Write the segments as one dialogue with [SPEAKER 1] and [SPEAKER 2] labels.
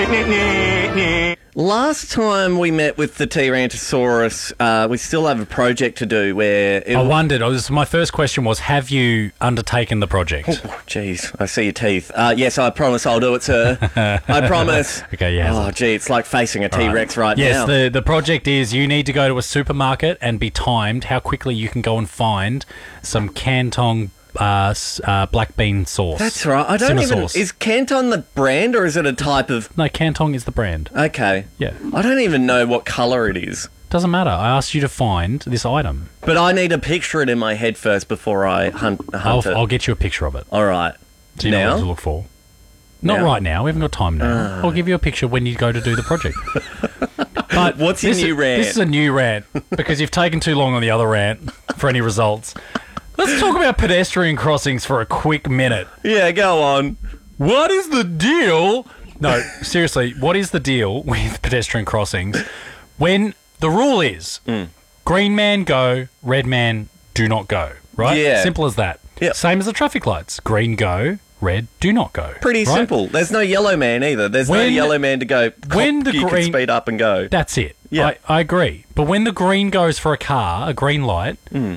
[SPEAKER 1] Last time we met with the Tyrannosaurus, we still have a project to do where...
[SPEAKER 2] I wondered, my first question was, have you undertaken the project?
[SPEAKER 1] Oh, jeez, I see your teeth. Yes, I promise I'll do it, sir. I promise.
[SPEAKER 2] Okay, yeah.
[SPEAKER 1] Oh, gee, it's like facing a T-Rex right now.
[SPEAKER 2] Yes, the project is you need to go to a supermarket and be timed how quickly you can go and find some Canton black bean sauce.
[SPEAKER 1] That's right. I don't even...
[SPEAKER 2] Sauce.
[SPEAKER 1] Is Canton the brand or is it a type of...
[SPEAKER 2] No, Canton is the brand.
[SPEAKER 1] Okay.
[SPEAKER 2] Yeah.
[SPEAKER 1] I don't even know what colour it is.
[SPEAKER 2] Doesn't matter. I asked you to find this item.
[SPEAKER 1] But I need to picture it in my head first before I hunt it.
[SPEAKER 2] I'll get you a picture of it.
[SPEAKER 1] All right.
[SPEAKER 2] Do you know what to look for? Not right now. We haven't got time now. I'll give you a picture when you go to do the project. But
[SPEAKER 1] what's your new rant?
[SPEAKER 2] This is a new rant because you've taken too long on the other rant for any results. Let's talk about pedestrian crossings for a quick minute.
[SPEAKER 1] Yeah, go on.
[SPEAKER 2] What is the deal? No, seriously, what is the deal with pedestrian crossings when the rule is green man go, red man do not go, right?
[SPEAKER 1] Yeah.
[SPEAKER 2] Simple as that.
[SPEAKER 1] Yep.
[SPEAKER 2] Same as the traffic lights. Green go, red do not go.
[SPEAKER 1] Pretty
[SPEAKER 2] right?
[SPEAKER 1] simple. There's no yellow man either. There's no yellow man to go,
[SPEAKER 2] when the
[SPEAKER 1] you
[SPEAKER 2] green,
[SPEAKER 1] can speed up and go.
[SPEAKER 2] That's it.
[SPEAKER 1] Yeah.
[SPEAKER 2] I agree. But when the green goes for a car, a green light,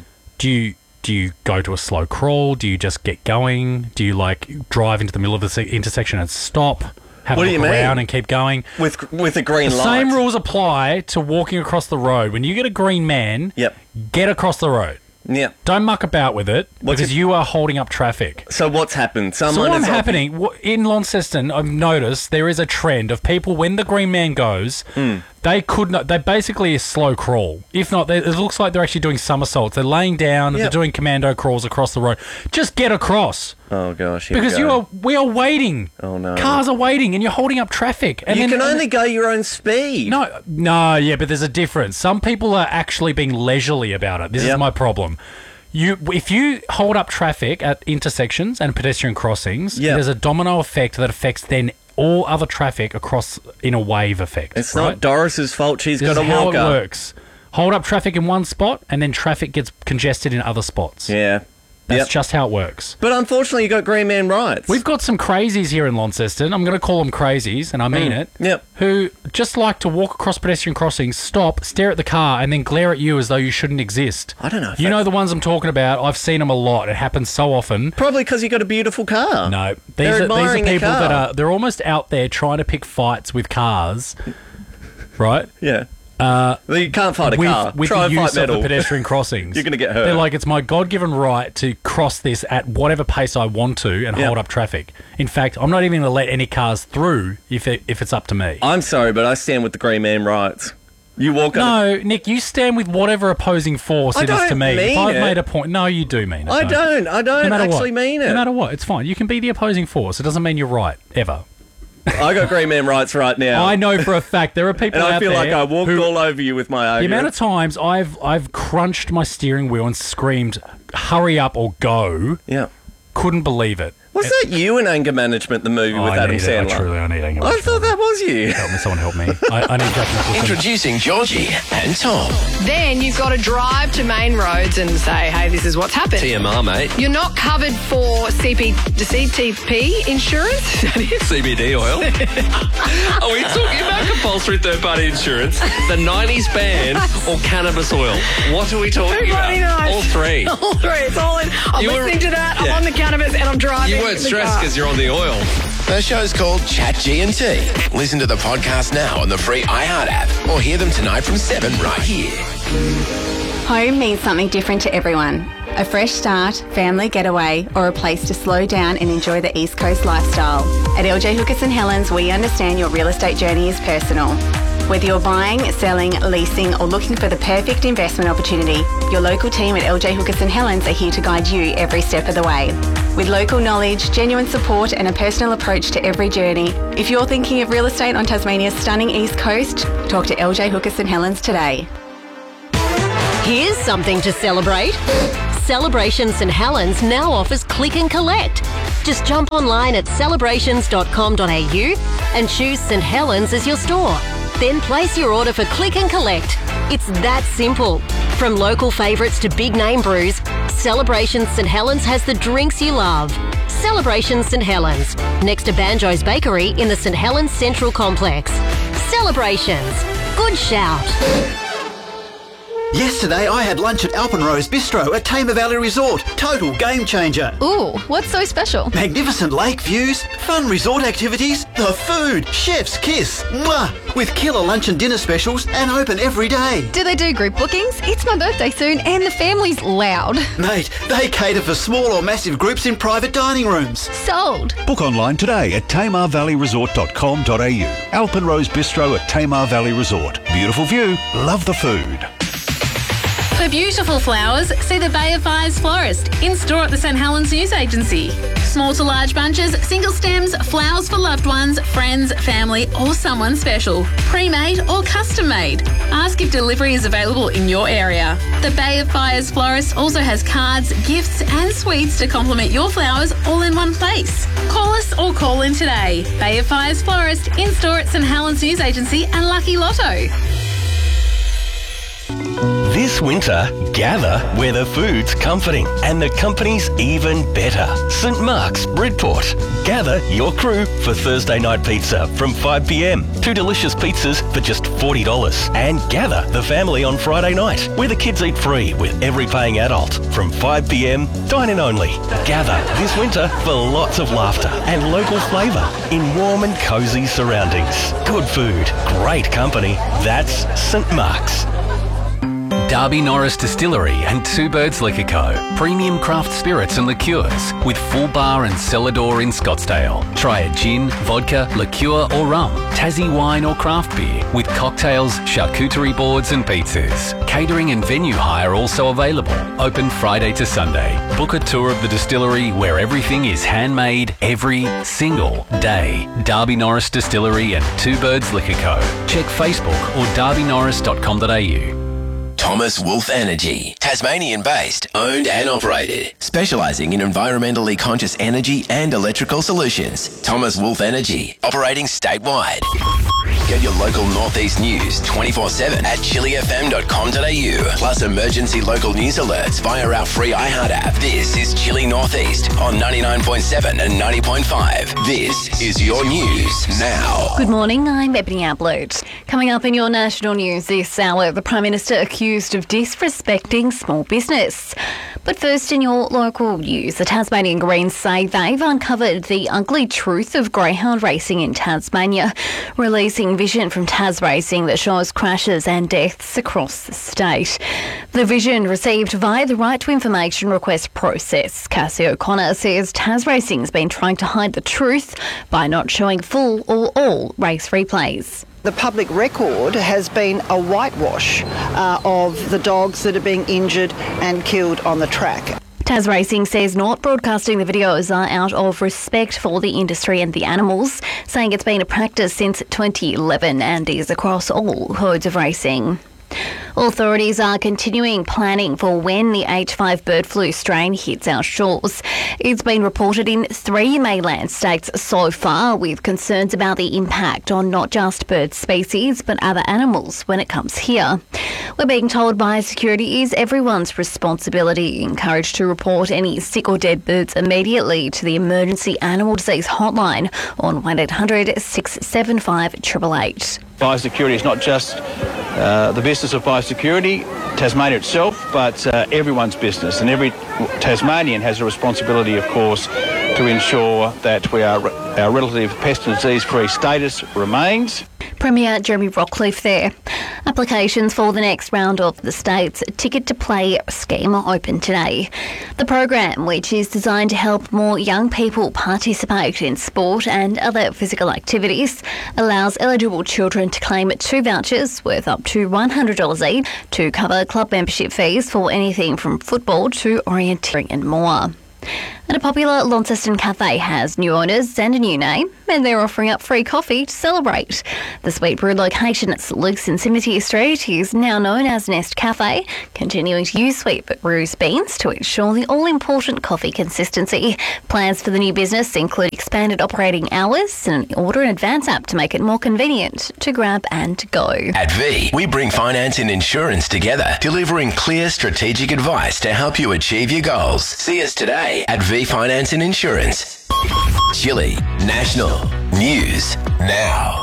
[SPEAKER 2] do you go to a slow crawl? Do you just get going? Do you drive into the middle of the intersection and stop? Have a look around and keep going?
[SPEAKER 1] With a green light.
[SPEAKER 2] The same rules apply to walking across the road. When you get a green man, get across the road.
[SPEAKER 1] Yeah.
[SPEAKER 2] Don't muck about with it because you are holding up traffic.
[SPEAKER 1] So what's happened?
[SPEAKER 2] What's happening in Launceston, I've noticed there is a trend of people when the green man goes, they could not. They basically a slow crawl. If not, it looks like they're actually doing somersaults. They're laying down. They're doing commando crawls across the road. Just get across.
[SPEAKER 1] Oh gosh!
[SPEAKER 2] Because we are waiting.
[SPEAKER 1] Oh no!
[SPEAKER 2] Cars are waiting, and you're holding up traffic. And
[SPEAKER 1] you can only go your own speed.
[SPEAKER 2] No, yeah, but there's a difference. Some people are actually being leisurely about it. This is my problem. If you hold up traffic at intersections and pedestrian crossings, there's a domino effect that affects then all other traffic across in a wave effect.
[SPEAKER 1] It's not Doris's fault. She's got to walk
[SPEAKER 2] up. This is how
[SPEAKER 1] up.
[SPEAKER 2] it works. Hold up traffic in one spot, and then traffic gets congested in other spots.
[SPEAKER 1] Yeah.
[SPEAKER 2] That's just how it works.
[SPEAKER 1] But unfortunately, you got green man rights.
[SPEAKER 2] We've got some crazies here in Launceston. I'm going to call them crazies, and I mean it.
[SPEAKER 1] Yep.
[SPEAKER 2] Who just like to walk across pedestrian crossings, stop, stare at the car, and then glare at you as though you shouldn't exist.
[SPEAKER 1] I don't know.
[SPEAKER 2] You know the ones I'm talking about. I've seen them a lot. It happens so often.
[SPEAKER 1] Probably because you got a beautiful car.
[SPEAKER 2] No, these are people that they're almost out there trying to pick fights with cars, right?
[SPEAKER 1] Yeah. You can't fight a car.
[SPEAKER 2] With
[SPEAKER 1] Try
[SPEAKER 2] the
[SPEAKER 1] and
[SPEAKER 2] use
[SPEAKER 1] fight metal.
[SPEAKER 2] of the pedestrian crossings.
[SPEAKER 1] You're going to get hurt.
[SPEAKER 2] They're like, it's my God-given right to cross this at whatever pace I want to and hold up traffic. In fact, I'm not even going to let any cars through if it's up to me.
[SPEAKER 1] I'm sorry, but I stand with the green man rights. You walk
[SPEAKER 2] No, Nick, you stand with whatever opposing force it is to me. If I've made a point... No, you do mean it.
[SPEAKER 1] I don't actually mean it.
[SPEAKER 2] No matter what, it's fine. You can be the opposing force. It doesn't mean you're right, ever.
[SPEAKER 1] I got green man rights right now.
[SPEAKER 2] I know for a fact there are people out there.
[SPEAKER 1] And I feel like I walked all over you with my argument.
[SPEAKER 2] The amount of times I've crunched my steering wheel and screamed, "Hurry up or go!"
[SPEAKER 1] Yeah,
[SPEAKER 2] couldn't believe it.
[SPEAKER 1] Was that you in Anger Management, the movie with Adam Sandler?
[SPEAKER 2] I need anger management.
[SPEAKER 1] I thought that was you.
[SPEAKER 2] Help me, someone help me. I need Jack Nicholson.
[SPEAKER 3] Introducing Georgie and Tom.
[SPEAKER 4] Then you've got to drive to main roads and say, hey, this is what's happened.
[SPEAKER 3] TMR, mate.
[SPEAKER 4] You're not covered for CTP insurance?
[SPEAKER 3] CBD oil. Are we talking about compulsory third-party insurance, the 90s ban, or cannabis oil? What are we talking about?
[SPEAKER 4] Knows.
[SPEAKER 3] All three.
[SPEAKER 4] All three. It's all in. I'm listening to that. I'm on the cannabis and I'm driving.
[SPEAKER 3] You weren't stressed because you're on the oil. The show's called Chat G&T. Listen to the podcast now on the free iHeart app or hear them tonight from 7 right here.
[SPEAKER 5] Home means something different to everyone. A fresh start, family getaway, or a place to slow down and enjoy the East Coast lifestyle. At LJ Hookers and Helens, we understand your real estate journey is personal. Whether you're buying, selling, leasing, or looking for the perfect investment opportunity, your local team at LJ Hookers and Helens are here to guide you every step of the way. With local knowledge, genuine support, and a personal approach to every journey, if you're thinking of real estate on Tasmania's stunning East Coast, talk to LJ Hookers and Helens today.
[SPEAKER 6] Here's something to celebrate. Celebration St Helens now offers Click and Collect. Just jump online at celebrations.com.au and choose St Helens as your store. Then place your order for Click and Collect. It's that simple. From local favourites to big name brews, Celebration St Helens has the drinks you love. Celebration St Helens, next to Banjo's Bakery in the St Helens Central Complex. Celebrations. Good shout.
[SPEAKER 7] Yesterday I had lunch at Alpenrose Bistro at Tamar Valley Resort. Total game changer.
[SPEAKER 8] Ooh, what's so special?
[SPEAKER 7] Magnificent lake views, fun resort activities, the food, chef's kiss. Mwah! With killer lunch and dinner specials and open every day.
[SPEAKER 8] Do they do group bookings? It's my birthday soon and the family's loud.
[SPEAKER 7] Mate, they cater for small or massive groups in private dining rooms.
[SPEAKER 8] Sold.
[SPEAKER 9] Book online today at tamarvalleyresort.com.au. Alpenrose Bistro at Tamar Valley Resort. Beautiful view, love the food.
[SPEAKER 10] For beautiful flowers, see the Bay of Fires florist in store at the St Helens News Agency. Small to large bunches, single stems, flowers for loved ones, friends, family or someone special. Pre-made or custom made. Ask if delivery is available in your area. The Bay of Fires florist also has cards, gifts and sweets to complement your flowers all in one place. Call us or call in today. Bay of Fires florist in store at St Helens News Agency and Lucky Lotto.
[SPEAKER 11] This winter, gather where the food's comforting and the company's even better. St Mark's, Bridport. Gather your crew for Thursday night pizza from 5 p.m. 2 delicious pizzas for just $40. And gather the family on Friday night, where the kids eat free with every paying adult from 5 p.m. Dine-in only. Gather this winter for lots of laughter and local flavour in warm and cosy surroundings. Good food, great company. That's St Mark's.
[SPEAKER 12] Darby Norris Distillery and Two Birds Liquor Co. Premium craft spirits and liqueurs with full bar and cellar door in Scottsdale. Try a gin, vodka, liqueur or rum, Tassie wine or craft beer with cocktails, charcuterie boards and pizzas. Catering and venue hire also available. Open Friday to Sunday. Book a tour of the distillery where everything is handmade every single day. Darby Norris Distillery and Two Birds Liquor Co. Check Facebook or darbynorris.com.au.
[SPEAKER 13] Thomas Wolf Energy, Tasmanian-based, owned and operated, specialising in environmentally conscious energy and electrical solutions. Thomas Wolf Energy, operating statewide. Get your local Northeast news 24/7 at chilifm.com.au, plus emergency local news alerts via our free iHeart app. This is Chili Northeast on 99.7 and 90.5. This is your news now.
[SPEAKER 8] Good morning, I'm Ebony Ablett. Coming up in your national news this hour, the Prime Minister accused of disrespecting small business. But first, in your local news, the Tasmanian Greens say they've uncovered the ugly truth of greyhound racing in Tasmania, releasing vision from Tas Racing that shows crashes and deaths across the state. The vision received via the Right to Information request process. Cassie O'Connor says Tas Racing's been trying to hide the truth by not showing full or all race replays.
[SPEAKER 14] The public record has been a whitewash of the dogs that are being injured and killed on the track.
[SPEAKER 8] Tas Racing says not broadcasting the videos are out of respect for the industry and the animals, saying it's been a practice since 2011 and is across all modes of racing. Authorities are continuing planning for when the H5 bird flu strain hits our shores. It's been reported in 3 mainland states so far, with concerns about the impact on not just bird species but other animals when it comes here. We're being told biosecurity is everyone's responsibility, encouraged to report any sick or dead birds immediately to the Emergency Animal Disease Hotline on 1800 675 888.
[SPEAKER 15] Biosecurity is not just the business of biosecurity, Tasmania itself, but everyone's business. And every Tasmanian has a responsibility, of course, to ensure that our relative pest and disease-free status remains.
[SPEAKER 8] Premier Jeremy Rockcliffe there. Applications for the next round of the state's Ticket to Play scheme are open today. The program, which is designed to help more young people participate in sport and other physical activities, allows eligible children to claim 2 vouchers worth up to $100 each to cover club membership fees for anything from football to orienteering and more. And a popular Launceston cafe has new owners and a new name, and they're offering up free coffee to celebrate. The Sweet Brew location at St Luke's in Symmetry Street is now known as Nest Cafe, continuing to use Sweet Brew's beans to ensure the all-important coffee consistency. Plans for the new business include expanded operating hours and an order in advance app to make it more convenient to grab and go.
[SPEAKER 13] At V, we bring finance and insurance together, delivering clear strategic advice to help you achieve your goals. See us today at V V Finance and Insurance. Chili National News Now.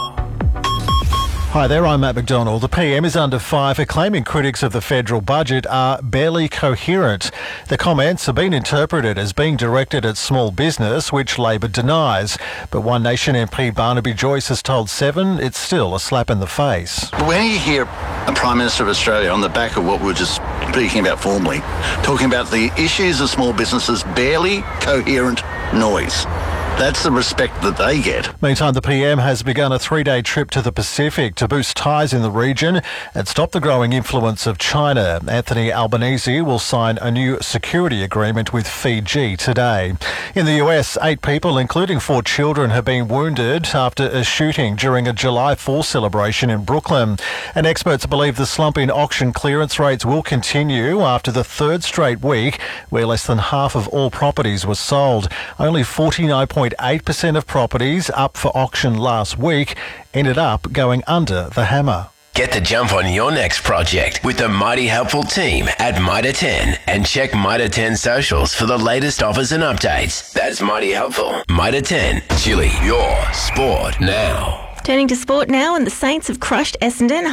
[SPEAKER 16] Hi there, I'm Matt McDonald. The PM is under fire for claiming critics of the federal budget are barely coherent. The comments have been interpreted as being directed at small business, which Labor denies. But One Nation MP Barnaby Joyce has told Seven it's still a slap in the face.
[SPEAKER 17] When you hear a Prime Minister of Australia on the back of what we were just speaking about formally, talking about the issues of small businesses, barely coherent noise. That's the respect that they get.
[SPEAKER 16] Meantime, the PM has begun a 3-day trip to the Pacific to boost ties in the region and stop the growing influence of China. Anthony Albanese will sign a new security agreement with Fiji today. In the US, 8 people, including 4 children, have been wounded after a shooting during a July 4 celebration in Brooklyn. And experts believe the slump in auction clearance rates will continue after the 3rd straight week where less than half of all properties were sold. Only 49.8% of properties up for auction last week ended up going under the hammer.
[SPEAKER 13] Get the jump on your next project with the Mighty Helpful team at Mitre 10 and check Mitre 10 socials for the latest offers and updates. That's Mighty Helpful. Mitre 10, Chili, your sport now.
[SPEAKER 18] Turning to sport now, and the Saints have crushed Essendon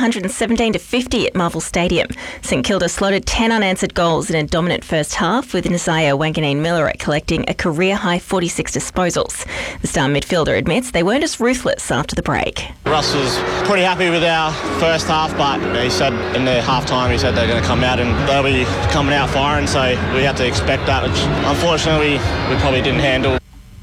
[SPEAKER 18] 117-50 at Marvel Stadium. St Kilda slotted 10 unanswered goals in a dominant first half, with Nasiah Wanganeen-Miller collecting a career-high 46 disposals. The star midfielder admits they weren't as ruthless after the break.
[SPEAKER 19] Russ was pretty happy with our first half, but he said in the half-time, he said they're going to come out and they'll be coming out firing, so we had to expect that, which unfortunately we probably didn't handle.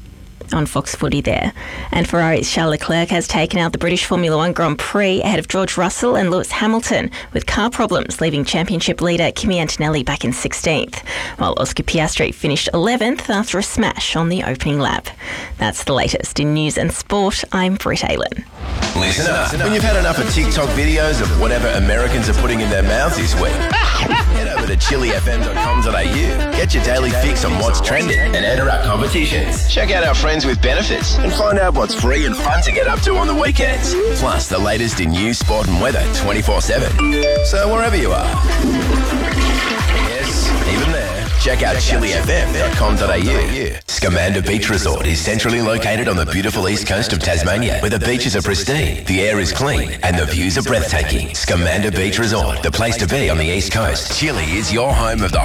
[SPEAKER 18] On Fox Footy there. And Ferrari's Charles Leclerc has taken out the British Formula One Grand Prix ahead of George Russell and Lewis Hamilton, with car problems leaving championship leader Kimi Antonelli back in 16th, while Oscar Piastri finished 11th after a smash on the opening lap. That's the latest in news and sport. I'm Britt Aylen.
[SPEAKER 13] Listen up. When you've had enough of TikTok videos of whatever Americans are putting in their mouths this week, head over to chilifm.com.au. Get your daily fix on what's trending and enter our competitions. Check out our friends with benefits and find out what's free and fun to get up to on the weekends. Plus the latest in news, sport and weather 24/7. So wherever you are. Yes, even there. Check out chilifm.com.au. Scamander Beach Resort is centrally located on the beautiful east coast of Tasmania, where the beaches are pristine, the air is clean, and the views are breathtaking. Scamander Beach Resort, the place to be on the east coast. Chile is your home of the